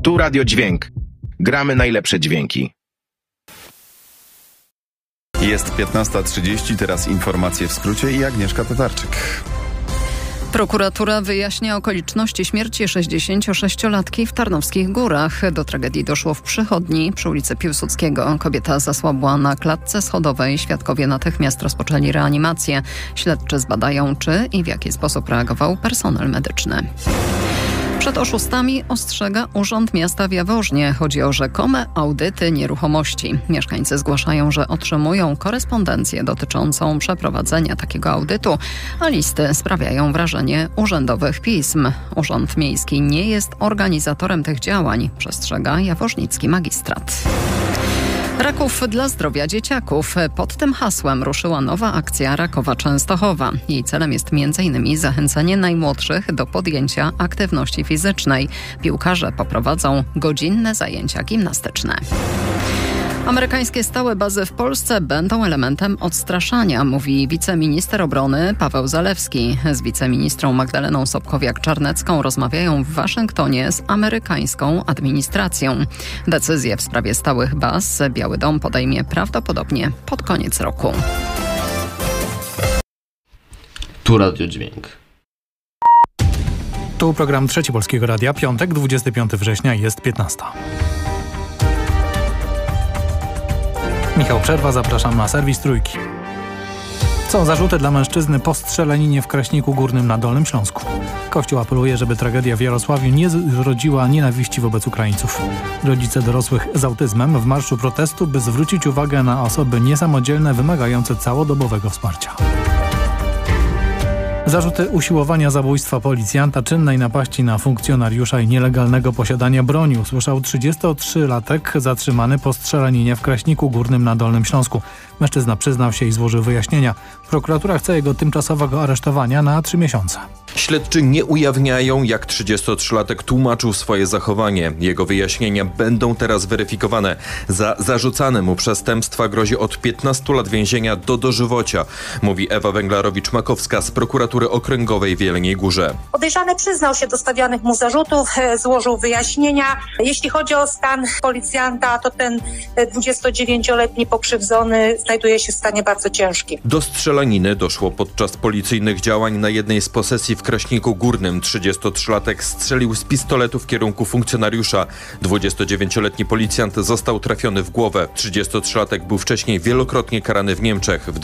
Tu Radio Dźwięk. Gramy najlepsze dźwięki. Jest 15:30, teraz informacje w skrócie i Agnieszka Tatarczyk. Prokuratura wyjaśnia okoliczności śmierci 66-latki w Tarnowskich Górach. Do tragedii doszło w przychodni przy ulicy Piłsudskiego. Kobieta zasłabła na klatce schodowej. Świadkowie natychmiast rozpoczęli reanimację. Śledczy zbadają, czy i w jaki sposób reagował personel medyczny. Przed oszustami ostrzega Urząd Miasta w Jaworznie. Chodzi o rzekome audyty nieruchomości. Mieszkańcy zgłaszają, że otrzymują korespondencję dotyczącą przeprowadzenia takiego audytu, a listy sprawiają wrażenie urzędowych pism. Urząd Miejski nie jest organizatorem tych działań, przestrzega jaworznicki magistrat. Raków dla zdrowia dzieciaków. Pod tym hasłem ruszyła nowa akcja Rakowa Częstochowa. Jej celem jest m.in. zachęcenie najmłodszych do podjęcia aktywności fizycznej. Piłkarze poprowadzą godzinne zajęcia gimnastyczne. Amerykańskie stałe bazy w Polsce będą elementem odstraszania, mówi wiceminister obrony Paweł Zalewski. Z wiceministrą Magdaleną Sobkowiak-Czarnecką rozmawiają w Waszyngtonie z amerykańską administracją. Decyzję w sprawie stałych baz Biały Dom podejmie prawdopodobnie pod koniec roku. Tu Radio Dźwięk. Tu program Trzeci Polskiego Radia, piątek, 25 września, jest 15. Michał Przerwa, zapraszam na serwis Trójki. Są zarzuty dla mężczyzny po strzelaninie w Kraśniku Górnym na Dolnym Śląsku. Kościół apeluje, żeby tragedia w Jarosławiu nie zrodziła nienawiści wobec Ukraińców. Rodzice dorosłych z autyzmem w marszu protestu, by zwrócić uwagę na osoby niesamodzielne wymagające całodobowego wsparcia. Zarzuty usiłowania zabójstwa policjanta, czynnej napaści na funkcjonariusza i nielegalnego posiadania broni usłyszał 33-latek zatrzymany po strzelaninie w Kraśniku Górnym na Dolnym Śląsku. Mężczyzna przyznał się i złożył wyjaśnienia. Prokuratura chce jego tymczasowego aresztowania na 3 miesiące. Śledczy nie ujawniają, jak 33-latek tłumaczył swoje zachowanie. Jego wyjaśnienia będą teraz weryfikowane. Za zarzucane mu przestępstwa grozi od 15 lat więzienia do dożywocia, mówi Ewa Węglarowicz-Makowska z prokuratury okręgowej w Jeleniej Górze. Podejrzany przyznał się do stawianych mu zarzutów, złożył wyjaśnienia. Jeśli chodzi o stan policjanta, to ten 29-letni pokrzywdzony znajduje się w stanie bardzo ciężkim. Do strzelaniny doszło podczas policyjnych działań na jednej z posesji w Kraśniku Górnym. 33-latek strzelił z pistoletu w kierunku funkcjonariusza. 29-letni policjant został trafiony w głowę. 33-latek był wcześniej wielokrotnie karany w Niemczech. W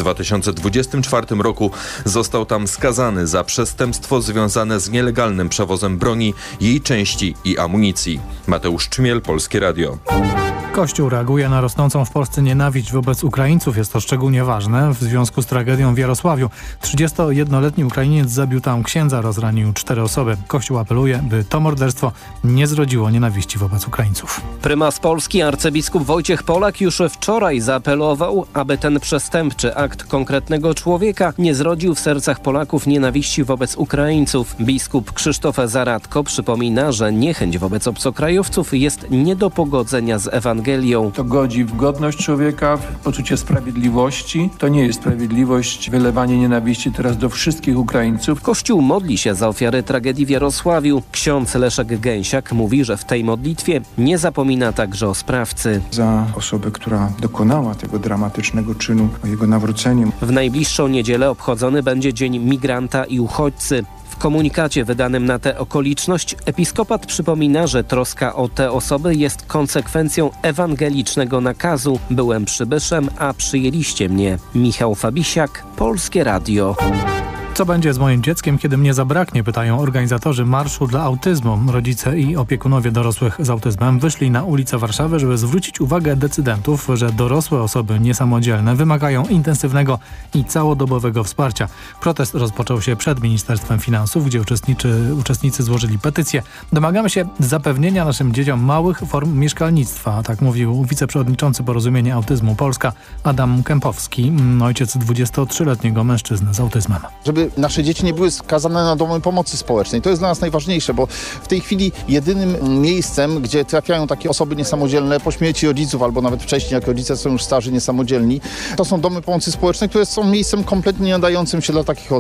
2024 roku został tam skazany za przestępstwo związane z nielegalnym przewozem broni, jej części i amunicji. Mateusz Czmiel, Polskie Radio. Kościół reaguje na rosnącą w Polsce nienawiść wobec Ukraińców. Jest to szczególnie ważne w związku z tragedią w Jarosławiu. 31-letni Ukrainiec zabił tam księdza, rozranił 4 osoby. Kościół apeluje, by to morderstwo nie zrodziło nienawiści wobec Ukraińców. Prymas Polski arcybiskup Wojciech Polak już wczoraj zaapelował, aby ten przestępczy akt konkretnego człowieka nie zrodził w sercach Polaków nienawiści wobec Ukraińców. Biskup Krzysztof Zaradko przypomina, że niechęć wobec obcokrajowców jest nie do pogodzenia z Ewangelią. To godzi w godność człowieka, w poczucie sprawiedliwości. To nie jest sprawiedliwość wylewanie nienawiści teraz do wszystkich Ukraińców. Kościół modli się za ofiary tragedii w Jarosławiu. Ksiądz Leszek Gęsiak mówi, że w tej modlitwie nie zapomina także o sprawcy. Za osobę, która dokonała tego dramatycznego czynu, o jego nawrócenie. W najbliższą niedzielę obchodzony będzie Dzień Migranta i Uchodźcy. W komunikacie wydanym na tę okoliczność episkopat przypomina, że troska o te osoby jest konsekwencją ewangelicznego nakazu. Byłem przybyszem, a przyjęliście mnie. Michał Fabisiak, Polskie Radio. Co będzie z moim dzieckiem, kiedy mnie zabraknie? Pytają organizatorzy Marszu dla Autyzmu. Rodzice i opiekunowie dorosłych z autyzmem wyszli na ulicę Warszawy, żeby zwrócić uwagę decydentów, że dorosłe osoby niesamodzielne wymagają intensywnego i całodobowego wsparcia. Protest rozpoczął się przed Ministerstwem Finansów, gdzie uczestnicy złożyli petycję. Domagamy się zapewnienia naszym dzieciom małych form mieszkalnictwa, tak mówił wiceprzewodniczący Porozumienia Autyzmu Polska Adam Kępowski, ojciec 23-letniego mężczyzny z autyzmem. Żeby nasze dzieci nie były skazane na domy pomocy społecznej. To jest dla nas najważniejsze, bo w tej chwili jedynym miejscem, gdzie trafiają takie osoby niesamodzielne po śmierci rodziców albo nawet wcześniej, jak rodzice są już starzy, niesamodzielni, to są domy pomocy społecznej, które są miejscem kompletnie nie nadającym się dla takich osób.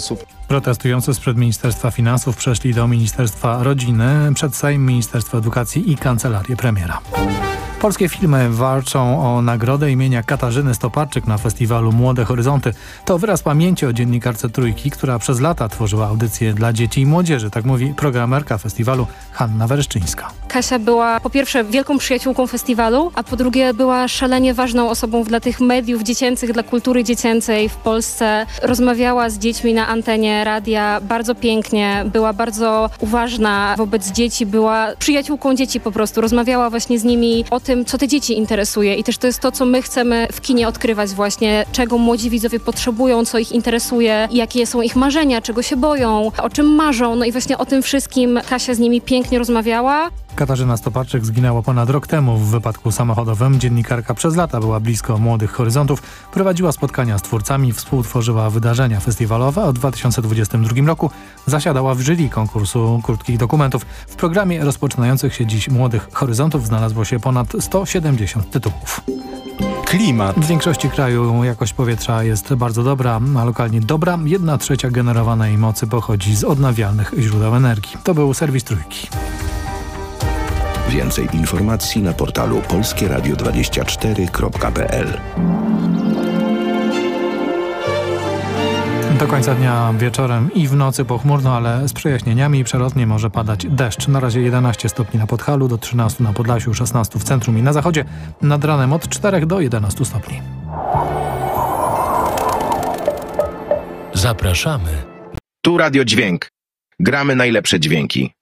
Protestujący sprzed Ministerstwa Finansów przeszli do Ministerstwa Rodziny, przed Sejm, Ministerstwo Edukacji i Kancelarię Premiera. Polskie filmy walczą o nagrodę imienia Katarzyny Stoparczyk na festiwalu Młode Horyzonty. To wyraz pamięci o dziennikarce Trójki, która przez lata tworzyła audycje dla dzieci i młodzieży. Tak mówi programerka festiwalu Hanna Wereszczyńska. Kasia była po pierwsze wielką przyjaciółką festiwalu, a po drugie była szalenie ważną osobą dla tych mediów dziecięcych, dla kultury dziecięcej w Polsce. Rozmawiała z dziećmi na antenie radia bardzo pięknie, była bardzo uważna wobec dzieci, była przyjaciółką dzieci po prostu. Rozmawiała właśnie z nimi o tym, co te dzieci interesuje i też to jest to, co my chcemy w kinie odkrywać właśnie, czego młodzi widzowie potrzebują, co ich interesuje, jakie są ich marzenia, czego się boją, o czym marzą. No i właśnie o tym wszystkim Kasia z nimi pięknie rozmawiała. Katarzyna Stoparczyk zginęła ponad rok temu w wypadku samochodowym. Dziennikarka przez lata była blisko Młodych Horyzontów, prowadziła spotkania z twórcami, współtworzyła wydarzenia festiwalowe. Od 2022 roku zasiadała w jury konkursu krótkich dokumentów. W programie rozpoczynających się dziś Młodych Horyzontów znalazło się ponad 170 tytułów. Klimat. W większości kraju jakość powietrza jest bardzo dobra, a lokalnie dobra. 1/3 generowanej mocy pochodzi z odnawialnych źródeł energii. To był serwis Trójki. Więcej informacji na portalu polskieradio24.pl. Do końca dnia wieczorem i w nocy pochmurno, ale z przejaśnieniami przelotnie może padać deszcz. Na razie 11 stopni na Podhalu, do 13 na Podlasiu, 16 w centrum i na zachodzie. Nad ranem od 4 do 11 stopni. Zapraszamy. Tu Radio Dźwięk. Gramy najlepsze dźwięki.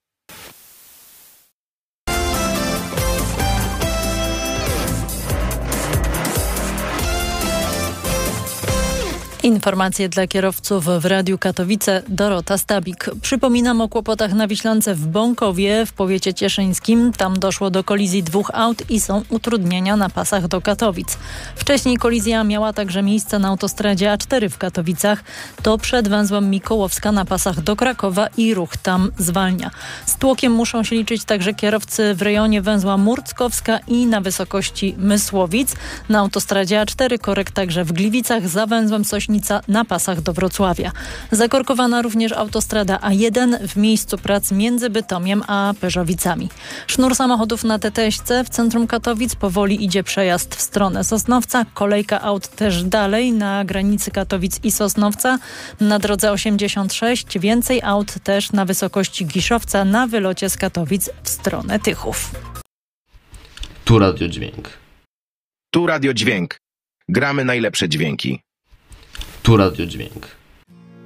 Informacje dla kierowców w Radiu Katowice. Dorota Stabik. Przypominam o kłopotach na Wiślance w Bąkowie w powiecie cieszyńskim. Tam doszło do kolizji 2 aut i są utrudnienia na pasach do Katowic. Wcześniej kolizja miała także miejsce na autostradzie A4 w Katowicach. To przed węzłem Mikołowska na pasach do Krakowa i ruch tam zwalnia. Z tłokiem muszą się liczyć także kierowcy w rejonie węzła Murckowska i na wysokości Mysłowic. Na autostradzie A4 korek także w Gliwicach za węzłem Sośnica na pasach do Wrocławia. Zakorkowana również autostrada A1 w miejscu prac między Bytomiem a Pyrzowicami. Sznur samochodów na Teteśce w centrum Katowic, powoli idzie przejazd w stronę Sosnowca. Kolejka aut też dalej na granicy Katowic i Sosnowca. Na drodze 86 więcej aut też na wysokości Giszowca na wylocie z Katowic w stronę Tychów. Tu Radio Dźwięk. Tu Radio Dźwięk. Gramy najlepsze dźwięki. Tu Radio Dźwięk.